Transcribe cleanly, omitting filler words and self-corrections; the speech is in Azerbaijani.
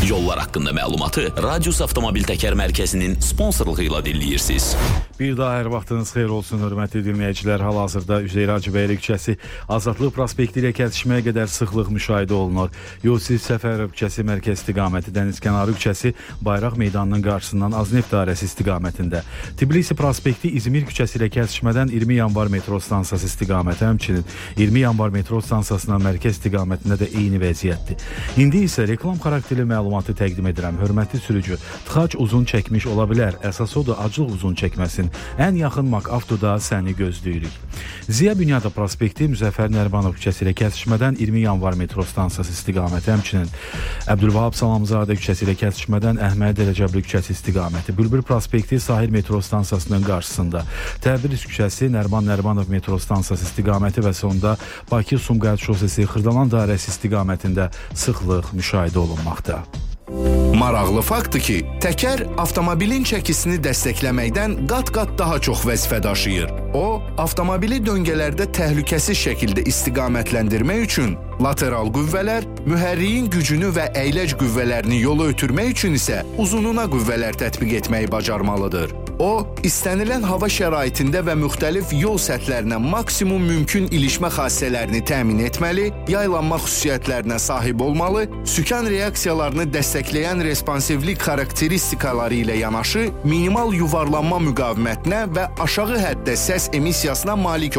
Yollar haqqında məlumatı Radius Avtomobil Təkər Mərkəzinin sponsorluğu ilə dinləyirsiniz. Bir daha hər vaxtınız xeyir olsun, hörmətli dinləyicilər. Hal-hazırda Üzeyir Hacıbəyli küçəsi Azadlıq prospekti ilə kəsişməyə qədər sıxlıq müşahidə olunur. Yusif Səfərov küçəsi mərkəz istiqaməti, Dənizkənarı küçəsi Bayraq meydanının qarşısından Azneft dairəsi istiqamətində. Tbilisi prospekti İzmir küçəsi ilə kəsişmədən 20 yanvar metro stansiyası istiqaməti, həmçinin 20 yanvar metro stansiyasından mərkəz istiqamətində də eyni vəziyyətdir. İndi isə reklam xarakterli məlumatı təqdim edirəm. Hörmətli sürücü, tıxac uzun çəkmiş ola bilər, əsas odur aclıq uzun çəkməsin. Ən yaxın MakAvtoda səni gözləyirik. Ziya Bünyadov prospekti Müzəffər Nərimanov küçəsi ilə kəsişmədən 20 yanvar metro stansiyası istiqaməti, həmçinin Əbdülvahab Salamzadə küçəsi ilə kəsişmədən Əhməd Rəcəbli küçəsi istiqaməti, Bülbül prospekti Sahil metro stansiyasının qarşısında, Təbriz küçəsi Nəriman Nərimanov metro stansiyası istiqaməti və sonda Bakı-Sumqayıt şosesi Xırdalan dairəsi istiqamətində sıxlıq müşahidə olunmaqda. Maraqlı faktdır ki, təkər avtomobilin çəkisini dəstəkləməkdən qat-qat daha çox vəzifə daşıyır. O, avtomobili döngələrdə təhlükəsiz şəkildə istiqamətləndirmək üçün lateral qüvvələr, mühərriyin gücünü və əyləc qüvvələrini yola ötürmək üçün isə uzununa qüvvələr tətbiq etməyi bacarmalıdır. O, istənilən hava şəraitində və müxtəlif yol səthlərinə maksimum mümkün ilişmə xassələrini təmin etməli, yaylanma xüsusiyyətlərinə sahib olmalı, sükan reaksiyalarını dəstəkləyən responsivlik xarakteristikaları ilə yanaşı, minimal yuvarlanma müqavimətinə və aşağı həddə səs emissiyasına malik